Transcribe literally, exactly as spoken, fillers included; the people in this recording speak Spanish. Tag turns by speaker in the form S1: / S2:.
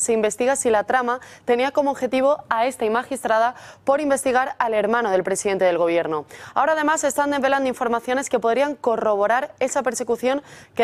S1: se investiga si la trama tenía como objetivo a esta magistrada por investigar al hermano del presidente del gobierno. Ahora además se están desvelando informaciones que podrían corroborar esa persecución que